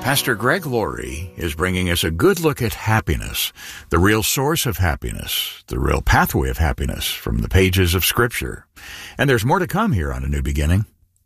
Pastor Greg Laurie is bringing us a good look at happiness, the real source of happiness, the real pathway of happiness from the pages of Scripture. And there's more to come here on A New Beginning.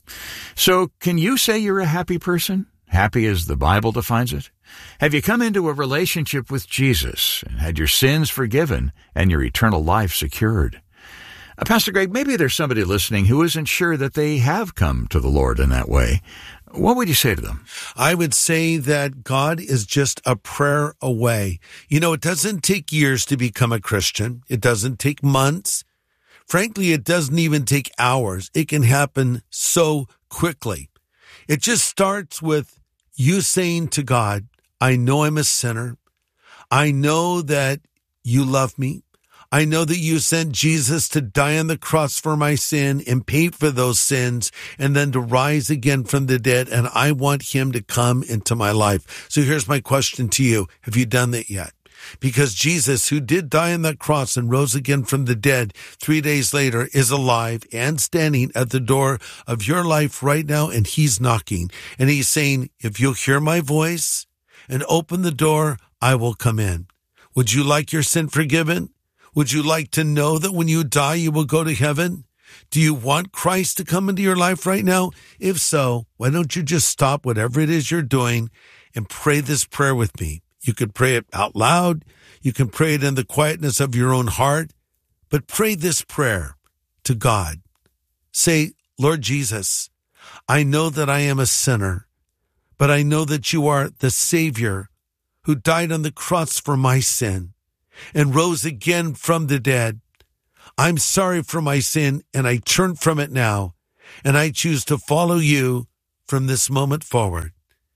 So, can you say you're a happy person? Happy as the Bible defines it? Have you come into a relationship with Jesus and had your sins forgiven and your eternal life secured? Pastor Greg, maybe there's somebody listening who isn't sure that they have come to the Lord in that way. What would you say to them? I would say that God is just a prayer away. You know, it doesn't take years to become a Christian. It doesn't take months. Frankly, it doesn't even take hours. It can happen so quickly. It just starts with you saying to God, I know I'm a sinner. I know that you love me. I know that you sent Jesus to die on the cross for my sin and pay for those sins and then to rise again from the dead. And I want him to come into my life. So here's my question to you. Have you done that yet? Because Jesus, who did die on that cross and rose again from the dead 3 days later, is alive and standing at the door of your life right now. And he's knocking and he's saying, if you'll hear my voice and open the door, I will come in. Would you like your sin forgiven? Would you like to know that when you die, you will go to heaven? Do you want Christ to come into your life right now? If so, why don't you just stop whatever it is you're doing and pray this prayer with me? You could pray it out loud. You can pray it in the quietness of your own heart. But pray this prayer to God. Say, Lord Jesus, I know that I am a sinner, but I know that you are the Savior who died on the cross for my sin and rose again from the dead. I'm sorry for my sin, and I turn from it now, and I choose to follow you from this moment forward.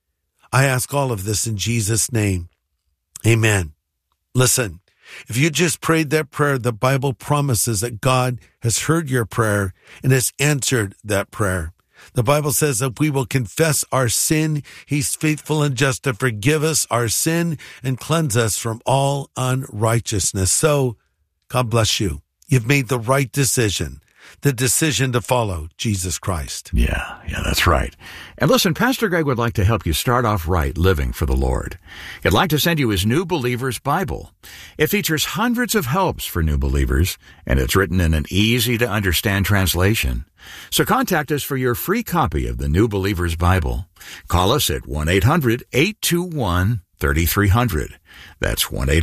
I ask all of this in Jesus' name. Amen. Listen, if you just prayed that prayer, the Bible promises that God has heard your prayer and has answered that prayer. The Bible says that we will confess our sin. He's faithful and just to forgive us our sin and cleanse us from all unrighteousness. So, God bless you. You've made the right decision, the decision to follow Jesus Christ. Yeah, that's right. And listen, Pastor Greg would like to help you start off right living for the Lord. He'd like to send you his New Believers Bible. It features hundreds of helps for new believers, and it's written in an easy-to-understand translation. So contact us for your free copy of the New Believers Bible. Call us at 1-800-821-3300. That's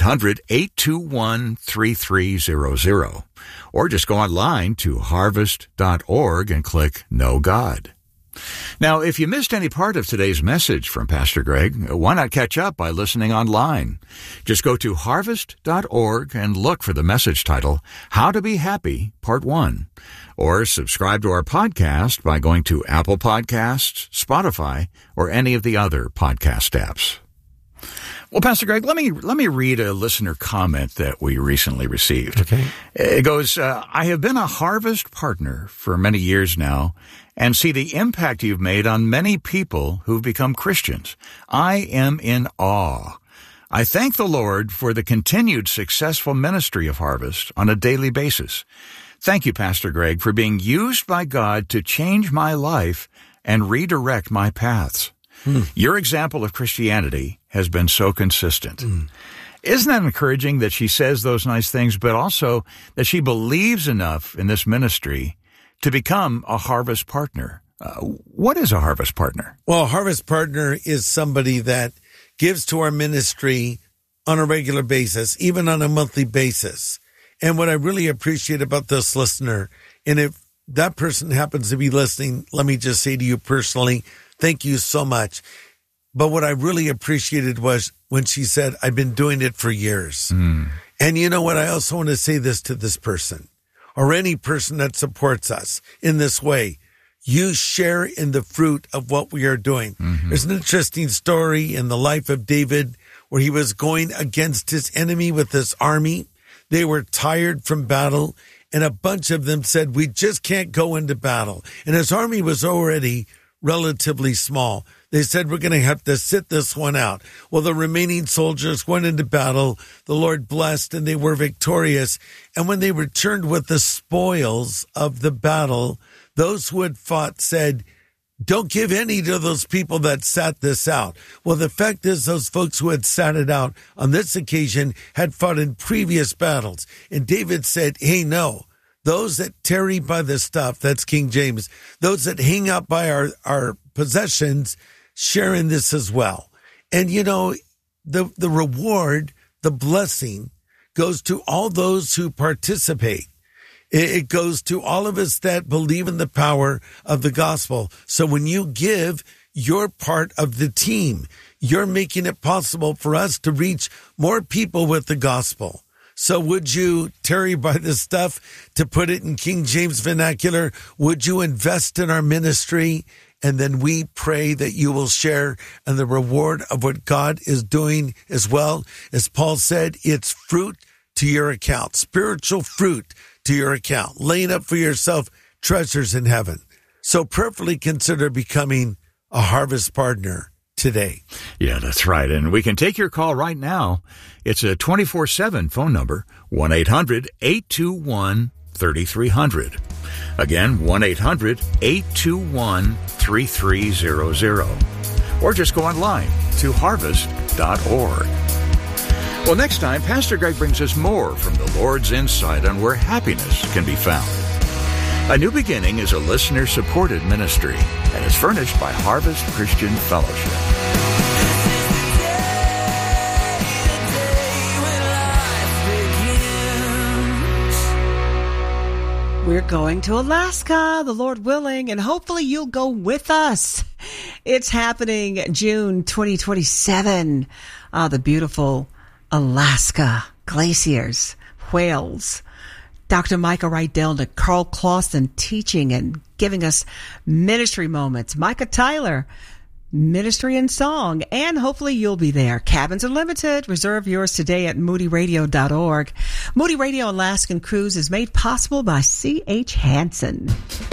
1-800-821-3300. Or just go online to harvest.org and click Know God. Now, if you missed any part of today's message from Pastor Greg, why not catch up by listening online? Just go to harvest.org and look for the message title, How to Be Happy, Part 1. Or subscribe to our podcast by going to Apple Podcasts, Spotify, or any of the other podcast apps. Well, Pastor Greg, let me read a listener comment that we recently received. Okay. It goes, I have been a Harvest partner for many years now and see the impact you've made on many people who've become Christians. I am in awe. I thank the Lord for the continued successful ministry of Harvest on a daily basis. Thank you, Pastor Greg, for being used by God to change my life and redirect my paths. Your example of Christianity has been so consistent. Isn't that encouraging that she says those nice things, but also that she believes enough in this ministry to become a Harvest partner? What is a Harvest partner? Well, a Harvest partner is somebody that gives to our ministry on a regular basis, even on a monthly basis. And what I really appreciate about this listener, and if that person happens to be listening, let me just say to you personally, thank you so much. But what I really appreciated was when she said, I've been doing it for years. And you know what? I also want to say this to this person or any person that supports us in this way. You share in the fruit of what we are doing. There's an interesting story in the life of David where he was going against his enemy with his army. They were tired from battle, and a bunch of them said, we just can't go into battle. And his army was already relatively small. They said, we're going to have to sit this one out. Well, the remaining soldiers went into battle. The Lord blessed, and they were victorious. And when they returned with the spoils of the battle, those who had fought said, Don't give any to those people that sat this out. Well, the fact is those folks who had sat it out on this occasion had fought in previous battles. And David said, hey, no, those that tarry by the stuff, that's King James, those that hang out by our possessions, share in this as well. And, you know, the reward, the blessing goes to all those who participate. It goes to all of us that believe in the power of the gospel. So when you give, you're part of the team. You're making it possible for us to reach more people with the gospel. So would you tarry by this stuff, to put it in King James vernacular? Would you invest in our ministry? And then we pray that you will share in the reward of what God is doing as well. As Paul said, it's fruit to your account, spiritual fruit to your account, laying up for yourself treasures in heaven. So prayerfully consider becoming a harvest partner today. Yeah, that's right. And we can take your call right now. It's a 24/7 phone number, 1-800-821-3300. Again, 1-800-821-3300. Or just go online to harvest.org. Well, next time, Pastor Greg brings us more from the Lord's insight on where happiness can be found. A New Beginning is a listener-supported ministry and is furnished by Harvest Christian Fellowship. We're going to Alaska, the Lord willing, and hopefully you'll go with us. It's happening June 2027. The beautiful Alaska glaciers, whales. Dr. Micah Rydell and Carl Clausen teaching and giving us ministry moments. Micah Tyler, ministry and song, and hopefully you'll be there. Cabins are limited. Reserve yours today at moodyradio.org. Moody Radio Alaskan Cruise is made possible by C.H. Hansen.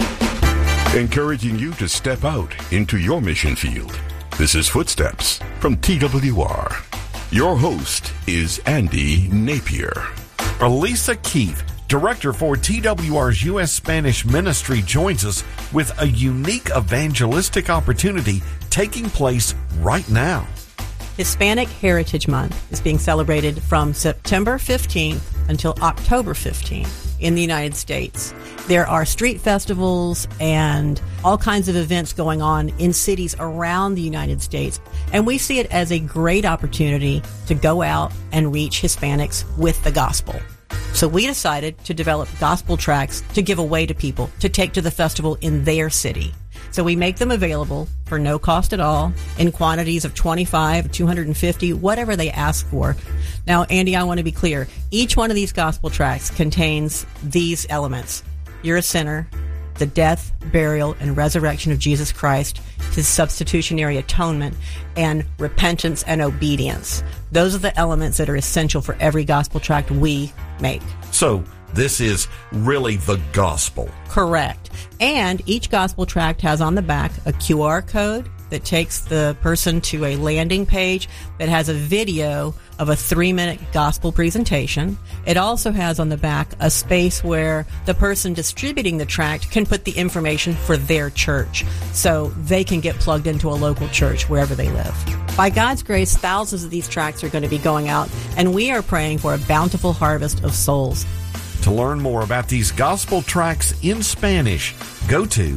Encouraging you to step out into your mission field. This is Footsteps from TWR. Your host is Andy Napier. Elisa Keith, Director for TWR's U.S. Spanish Ministry, joins us with a unique evangelistic opportunity taking place right now. Hispanic Heritage Month is being celebrated from September 15th until October 15th in the United States. There are street festivals and all kinds of events going on in cities around the United States. And we see it as a great opportunity to go out and reach Hispanics with the gospel. So we decided to develop gospel tracts to give away to people to take to the festival in their city. So we make them available for no cost at all in quantities of 25, 250, whatever they ask for. Now, Andy, I want to be clear. Each one of these gospel tracts contains these elements. You're a sinner, the death, burial, and resurrection of Jesus Christ, his substitutionary atonement, and repentance and obedience. Those are the elements that are essential for every gospel tract we make. So this is really the gospel. Correct. And each gospel tract has on the back a QR code that takes the person to a landing page that has a video of a 3-minute gospel presentation. It also has on the back a space where the person distributing the tract can put the information for their church so they can get plugged into a local church wherever they live. By God's grace, thousands of these tracts are going to be going out, and we are praying for a bountiful harvest of souls. To learn more about these gospel tracts in Spanish, go to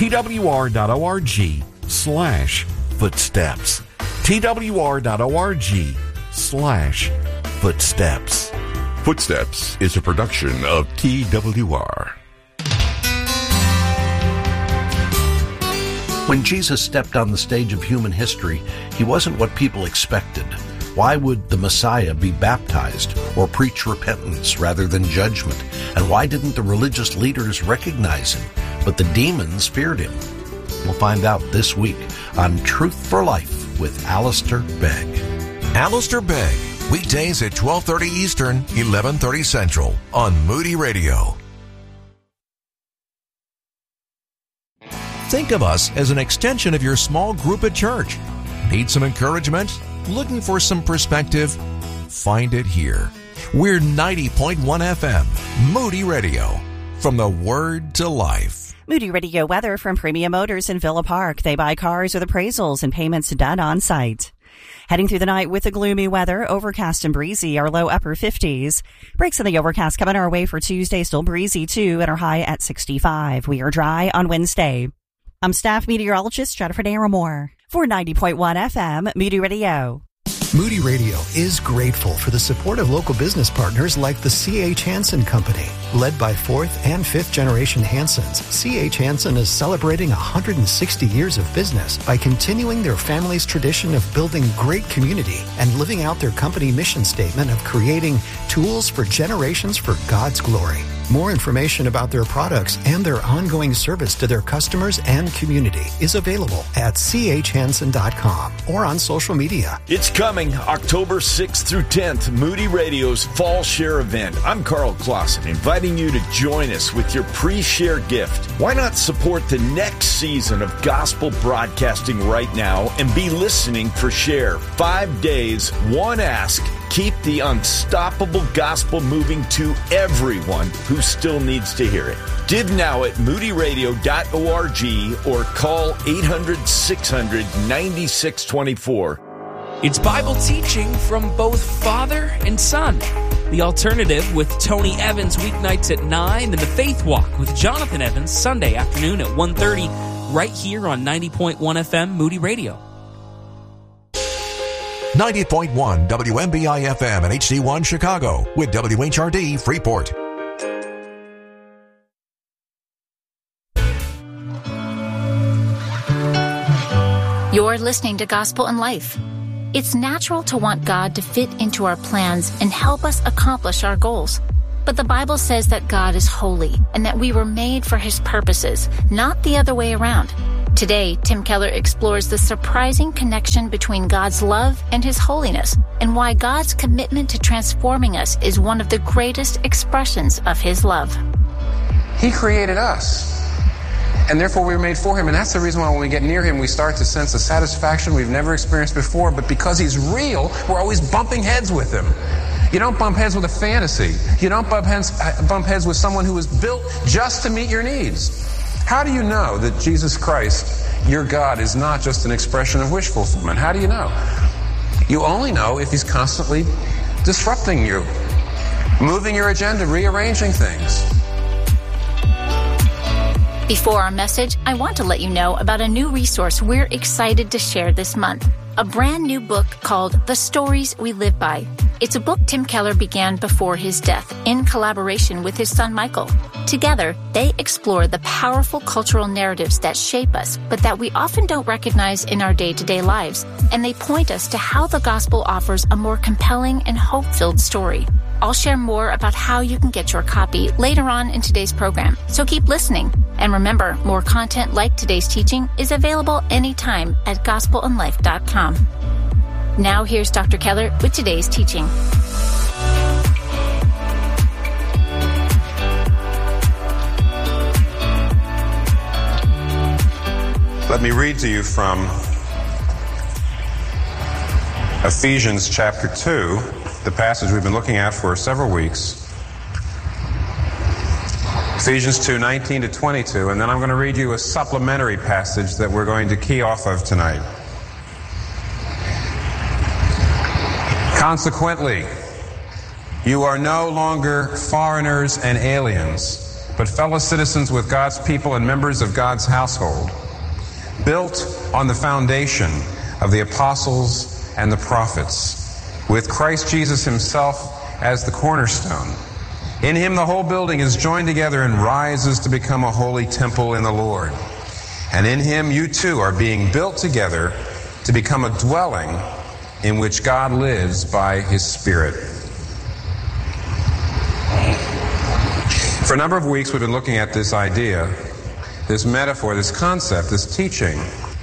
twr.org/footsteps. twr.org/footsteps. Footsteps is a production of TWR. When Jesus stepped on the stage of human history, he wasn't what people expected. Why would the Messiah be baptized or preach repentance rather than judgment? And why didn't the religious leaders recognize him, but the demons feared him? We'll find out this week on Truth for Life with Alistair Begg. Alistair Begg, weekdays at 12:30 Eastern, 11:30 Central on Moody Radio. Think of us as an extension of your small group at church. Need some encouragement? Looking for some perspective? Find it here. We're 90.1 FM, Moody Radio. From the Word to Life. Moody Radio weather from Premium Motors in Villa Park. They buy cars with appraisals and payments done on site. Heading through the night with the gloomy weather, overcast and breezy, our low upper 50s. Breaks in the overcast coming our way for Tuesday, still breezy too, and our high at 65. We are dry on Wednesday. I'm staff meteorologist Jennifer Naramore for 90.1 FM Moody Radio. Moody Radio is grateful for the support of local business partners like the C.H. Hansen Company. Led by 4th and 5th generation Hansens, C.H. Hansen is celebrating 160 years of business by continuing their family's tradition of building great community and living out their company mission statement of creating tools for generations for God's glory. More information about their products and their ongoing service to their customers and community is available at chhansen.com or on social media. It's coming October 6th through 10th, Moody Radio's Fall Share event. I'm Carl Clausen, inviting you to join us with your pre-share gift. Why not support the next season of gospel broadcasting right now and be listening for Share? 5 days, one ask. Keep the unstoppable gospel moving to everyone who still needs to hear it. Give now at moodyradio.org or call 800-600-9624. It's Bible teaching from both Father and Son. The Alternative with Tony Evans weeknights at 9 and The Faith Walk with Jonathan Evans Sunday afternoon at 1:30 right here on 90.1 FM Moody Radio. 90.1 WMBI FM and HD1 Chicago with WHRD Freeport. You're listening to Gospel in Life. It's natural to want God to fit into our plans and help us accomplish our goals. But the Bible says that God is holy and that we were made for His purposes, not the other way around. Today, Tim Keller explores the surprising connection between God's love and His holiness, and why God's commitment to transforming us is one of the greatest expressions of His love. He created us, and therefore we were made for Him, and that's the reason why when we get near Him, we start to sense a satisfaction we've never experienced before, but because He's real, we're always bumping heads with Him. You don't bump heads with a fantasy. You don't bump heads with someone who was built just to meet your needs. How do you know that Jesus Christ, your God, is not just an expression of wish fulfillment? How do you know? You only know if He's constantly disrupting you, moving your agenda, rearranging things. Before our message, I want to let you know about a new resource we're excited to share this month. A brand new book called The Stories We Live By. It's a book Tim Keller began before his death in collaboration with his son Michael. Together, they explore the powerful cultural narratives that shape us, but that we often don't recognize in our day-to-day lives. And they point us to how the gospel offers a more compelling and hope-filled story. I'll share more about how you can get your copy later on in today's program, so keep listening. And remember, more content like today's teaching is available anytime at gospelinlife.com. Now here's Dr. Keller with today's teaching. Let me read to you from Ephesians chapter 2, the passage we've been looking at for several weeks. Ephesians 2:19 to 22, and then I'm going to read you a supplementary passage that we're going to key off of tonight. Consequently, you are no longer foreigners and aliens, but fellow citizens with God's people and members of God's household, built on the foundation of the apostles and the prophets, with Christ Jesus Himself as the cornerstone. In Him the whole building is joined together and rises to become a holy temple in the Lord. And in Him you too are being built together to become a dwelling in which God lives by His Spirit. For a number of weeks we've been looking at this idea, this metaphor, this concept, this teaching,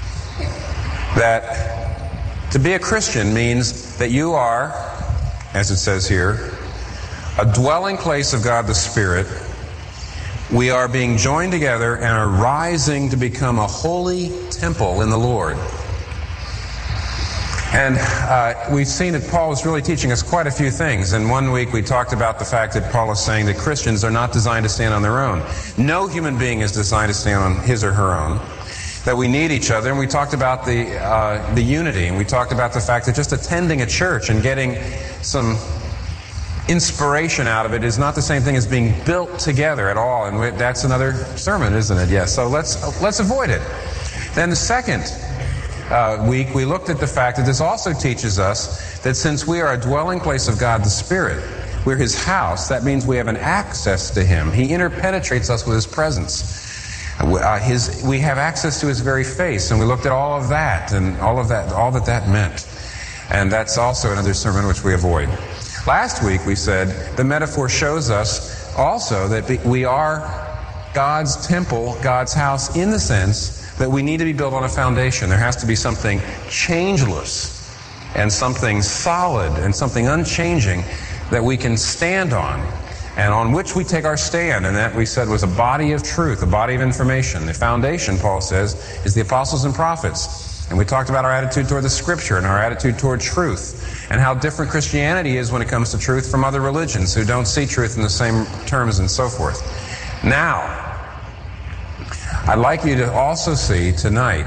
that to be a Christian means that you are, as it says here, a dwelling place of God the Spirit. We are being joined together and are rising to become a holy temple in the Lord. And we've seen that Paul is really teaching us quite a few things. And one week we talked about the fact that Paul is saying that Christians are not designed to stand on their own. No human being is designed to stand on his or her own. That we need each other. And we talked about the unity. And we talked about the fact that just attending a church and getting some inspiration out of it is not the same thing as being built together at all. And that's another sermon, isn't it? Yes. So let's avoid it. Then the second week, we looked at the fact that this also teaches us that since we are a dwelling place of God the Spirit, we're His house, that means we have an access to Him. He interpenetrates us with His presence. We have access to His very face, and we looked at all of that and all that meant. And that's also another sermon which we avoid. Last week we said the metaphor shows us also that we are God's temple, God's house, in the sense that we need to be built on a foundation. There has to be something changeless and something solid and something unchanging that we can stand on and on which we take our stand. And that, we said, was a body of truth, a body of information. The foundation, Paul says, is the apostles and prophets. And we talked about our attitude toward the Scripture and our attitude toward truth and how different Christianity is when it comes to truth from other religions who don't see truth in the same terms and so forth. Now, I'd like you to also see tonight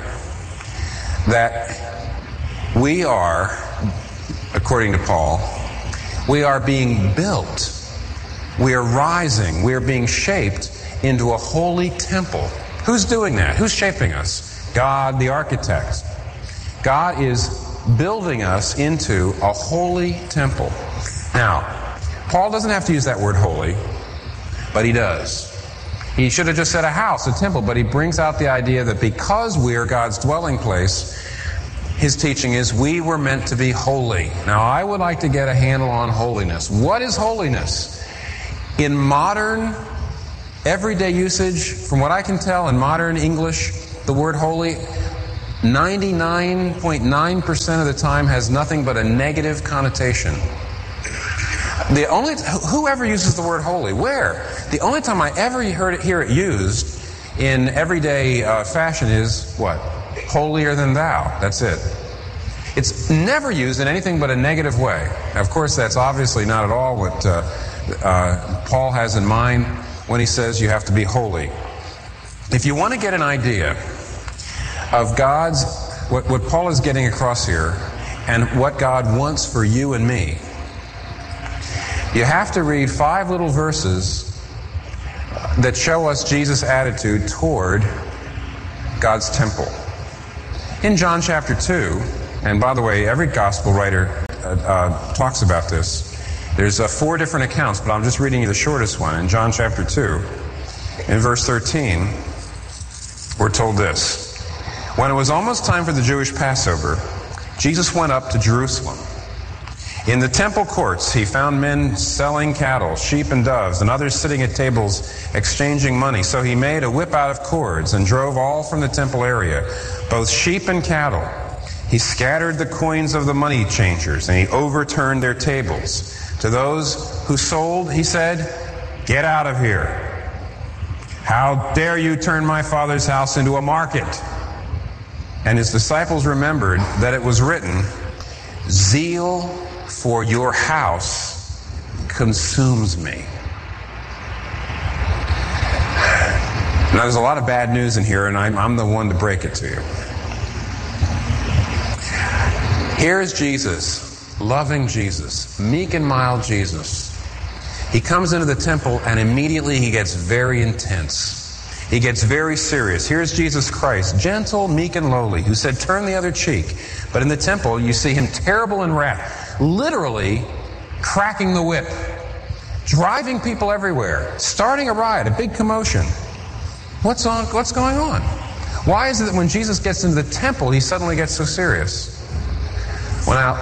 that we are, according to Paul, we are being built. We are rising. We are being shaped into a holy temple. Who's doing that? Who's shaping us? God, the architect. God is building us into a holy temple. Now, Paul doesn't have to use that word holy, but he does. He should have just said a house, a temple, but he brings out the idea that because we are God's dwelling place, his teaching is we were meant to be holy. Now, I would like to get a handle on holiness. What is holiness? In modern, everyday usage, from what I can tell in modern English, the word holy, 99.9% of the time has nothing but a negative connotation. Whoever uses the word holy, where? The only time I ever hear it used in everyday fashion is what? Holier than thou. That's it. It's never used in anything but a negative way. Now, of course, that's obviously not at all what Paul has in mind when he says you have to be holy. If you want to get an idea of what Paul is getting across here and what God wants for you and me, you have to read 5 little verses that show us Jesus' attitude toward God's temple. In John chapter 2, and by the way, every gospel writer talks about this. There's 4 different accounts, but I'm just reading you the shortest one. In John chapter 2, in verse 13, we're told this. When it was almost time for the Jewish Passover, Jesus went up to Jerusalem. In the temple courts, he found men selling cattle, sheep and doves, and others sitting at tables exchanging money. So he made a whip out of cords and drove all from the temple area, both sheep and cattle. He scattered the coins of the money changers, and he overturned their tables. To those who sold, he said, "Get out of here. How dare you turn my Father's house into a market?" And his disciples remembered that it was written, "Zeal for your house consumes me." Now, there's a lot of bad news in here, and I'm the one to break it to you. Here's Jesus, loving Jesus, meek and mild Jesus. He comes into the temple, and immediately he gets very intense. He gets very serious. Here's Jesus Christ, gentle, meek, and lowly, who said, "Turn the other cheek." But in the temple, you see him terrible in wrath, literally cracking the whip, driving people everywhere, starting a riot, a big commotion. What's going on? Why is it that when Jesus gets into the temple, he suddenly gets so serious? Well, now,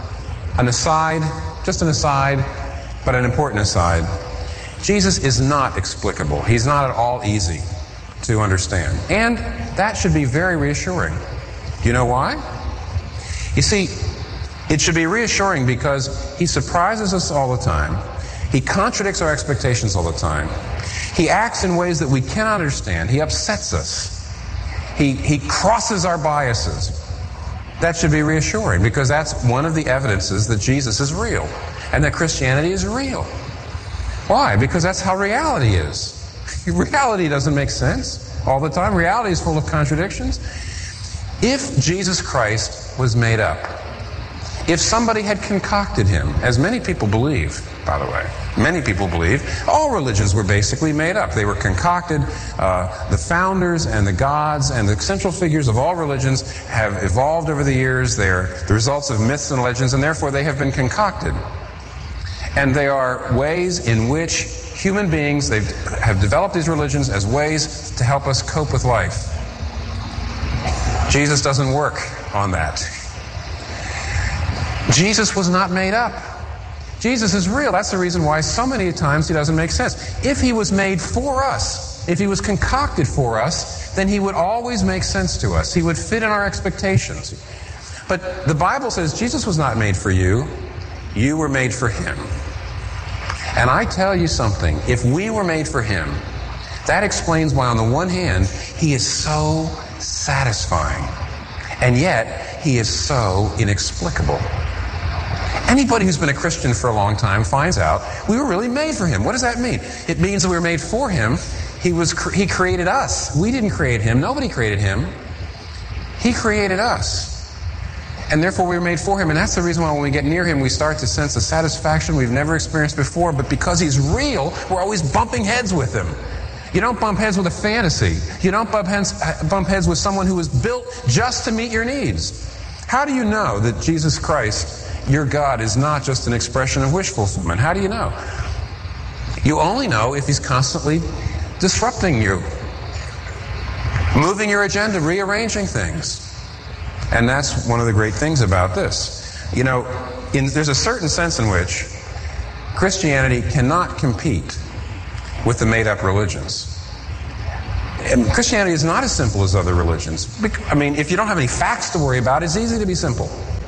just an aside, but an important aside. Jesus is not explicable. He's not at all easy to understand. And that should be very reassuring. Do you know why? You see, it should be reassuring because he surprises us all the time. He contradicts our expectations all the time. He acts in ways that we cannot understand. He upsets us. He crosses our biases. That should be reassuring, because that's one of the evidences that Jesus is real and that Christianity is real. Why? Because that's how reality is. Reality doesn't make sense all the time. Reality is full of contradictions. If Jesus Christ was made up, if somebody had concocted him, as many people believe, by the way, many people believe, all religions were basically made up. They were concocted. The founders and the gods and the central figures of all religions have evolved over the years. They're the results of myths and legends, and therefore they have been concocted. And they are ways in which human beings, they have developed these religions as ways to help us cope with life. Jesus doesn't work on that. Jesus was not made up. Jesus is real. That's the reason why so many times he doesn't make sense. If he was made for us, if he was concocted for us, then he would always make sense to us. He would fit in our expectations. But the Bible says Jesus was not made for you. You were made for him. And I tell you something, if we were made for him, that explains why on the one hand, he is so satisfying, and yet he is so inexplicable. Anybody who's been a Christian for a long time finds out we were really made for him. What does that mean? It means that we were made for him. He created us. We didn't create him. Nobody created him. He created us. And therefore we were made for him. And that's the reason why when we get near him, we start to sense a satisfaction we've never experienced before. But because he's real, we're always bumping heads with him. You don't bump heads with a fantasy. You don't bump heads with someone who was built just to meet your needs. How do you know that Jesus Christ, your God, is not just an expression of wish fulfillment? How do you know? You only know if he's constantly disrupting you, moving your agenda, rearranging things. And that's one of the great things about this. You know, there's a certain sense in which Christianity cannot compete with the made-up religions. And Christianity is not as simple as other religions. I mean, if you don't have any facts to worry about, it's easy to be simple.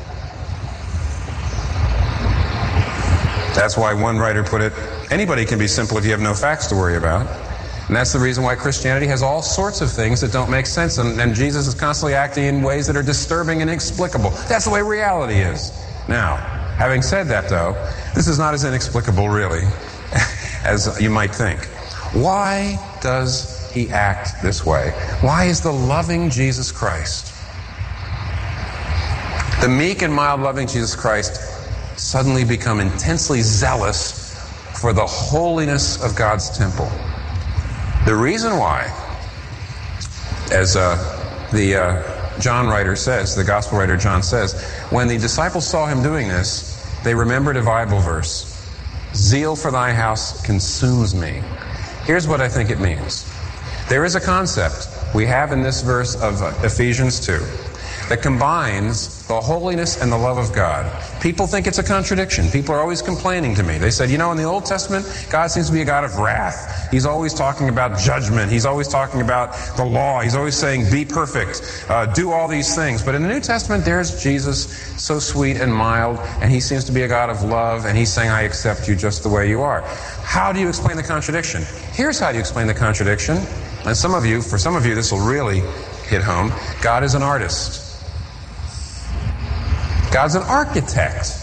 That's why one writer put it, anybody can be simple if you have no facts to worry about. And that's the reason why Christianity has all sorts of things that don't make sense, and Jesus is constantly acting in ways that are disturbing and inexplicable. That's the way reality is. Now, having said that, though, this is not as inexplicable, really, as you might think. Why does he act this way? Why is the loving Jesus Christ, the meek and mild loving Jesus Christ, suddenly become intensely zealous for the holiness of God's temple? The reason why, as the John writer says, the gospel writer John says, when the disciples saw him doing this, they remembered a Bible verse. Zeal for thy house consumes me. Here's what I think it means. There is a concept we have in this verse of Ephesians 2 that combines the holiness and the love of God. People think it's a contradiction. People are always complaining to me. They said, you know, in the Old Testament, God seems to be a God of wrath. He's always talking about judgment. He's always talking about the law. He's always saying, be perfect, do all these things. But in the New Testament, there's Jesus, so sweet and mild, and he seems to be a God of love, and he's saying, I accept you just the way you are. How do you explain the contradiction? Here's how you explain the contradiction. And for some of you, this will really hit home. God is an artist. God's an architect.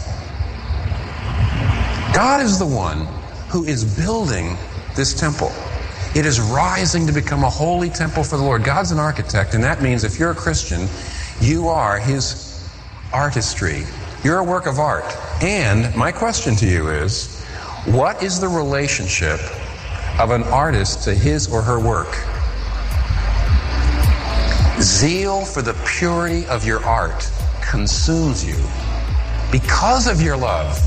God is the one who is building this temple. It is rising to become a holy temple for the Lord. God's an architect, and that means if you're a Christian, you are his artistry. You're a work of art. And my question to you is, what is the relationship of an artist to his or her work? Zeal for the purity of your art consumes you because of your love.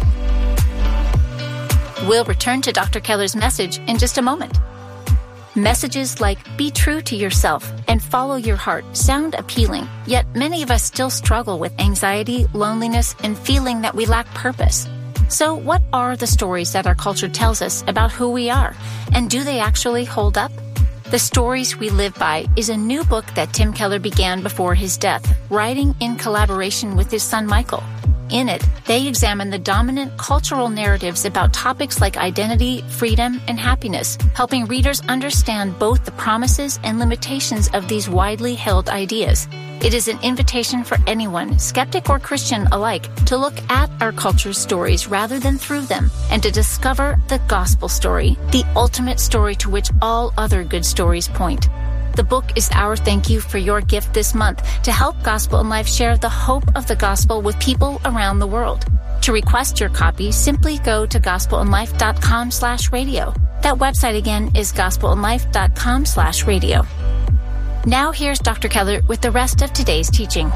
We'll return to Dr. Keller's message in just a moment. Messages like be true to yourself and follow your heart sound appealing, yet many of us still struggle with anxiety, loneliness, and feeling that we lack purpose. So what are the stories that our culture tells us about who we are, and do they actually hold up? The Stories We Live By is a new book that Tim Keller began before his death, writing in collaboration with his son Michael. In it, they examine the dominant cultural narratives about topics like identity, freedom, and happiness, helping readers understand both the promises and limitations of these widely held ideas. It is an invitation for anyone, skeptic or Christian alike, to look at our culture's stories rather than through them, and to discover the gospel story, the ultimate story to which all other good stories point. The book is our thank you for your gift this month to help Gospel in Life share the hope of the gospel with people around the world. To request your copy, simply go to gospelinlife.com/radio. That website again is gospelinlife.com/radio. Now here's Dr. Keller with the rest of today's teaching.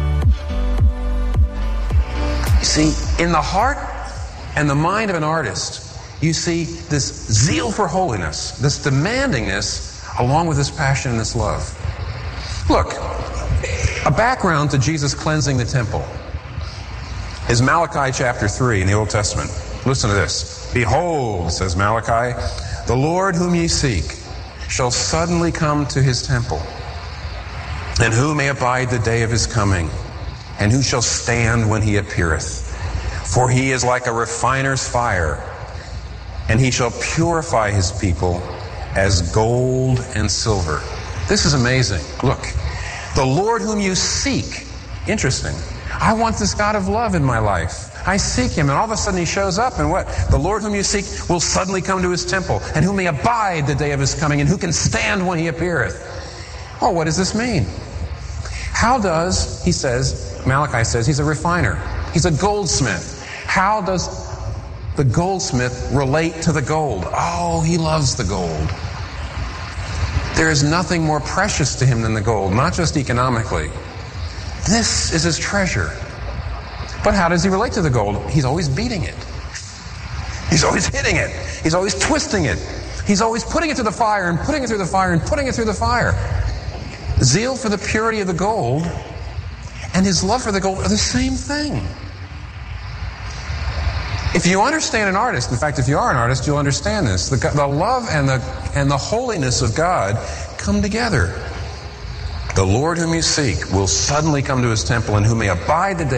You see, in the heart and the mind of an artist, you see this zeal for holiness, this demandingness, along with this passion and this love. Look, a background to Jesus cleansing the temple is Malachi chapter 3 in the Old Testament. Listen to this. Behold, says Malachi, the Lord whom ye seek shall suddenly come to his temple. And who may abide the day of his coming? And who shall stand when he appeareth? For he is like a refiner's fire, and he shall purify his people as gold and silver. This is amazing. Look, the Lord whom you seek. Interesting. I want this God of love in my life. I seek him, and all of a sudden he shows up, and what? The Lord whom you seek will suddenly come to his temple, and who may abide the day of his coming, and who can stand when he appeareth. Oh, what does this mean? How does, he says, Malachi says, he's a refiner. He's a goldsmith. How does the goldsmith relate to the gold? Oh, he loves the gold. There is nothing more precious to him than the gold, not just economically. This is his treasure. But how does he relate to the gold? He's always beating it. He's always hitting it. He's always twisting it. He's always putting it to the fire and putting it through the fire and putting it through the fire. Zeal for the purity of the gold and his love for the gold are the same thing. If you understand an artist, in fact, if you are an artist, you'll understand this. The love and the holiness of God come together. The Lord whom you seek will suddenly come to his temple, and who may abide the day